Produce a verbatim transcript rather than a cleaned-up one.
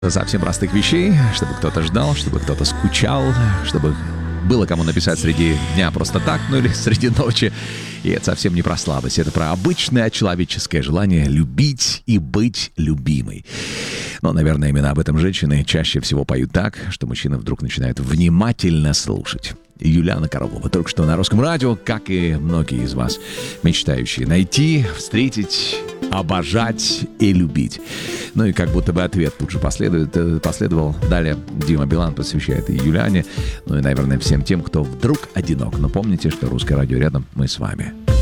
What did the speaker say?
Совсем простых вещей, чтобы кто-то ждал, чтобы кто-то скучал, чтобы было кому написать среди дня просто так, ну или среди ночи. И это совсем не про слабость, это про обычное человеческое желание любить и быть любимой. Но, наверное, именно об этом женщины чаще всего поют так, что мужчины вдруг начинают внимательно слушать. Юлиана Караулова только что на Русском радио, как и многие из вас, мечтающие найти, встретить, обожать и любить. Ну и как будто бы ответ тут же последует, последовал. Далее Дима Билан посвящает и Юлиане, ну и, наверное, всем тем, кто вдруг одинок. Но помните, что Русское радио рядом, мы с вами.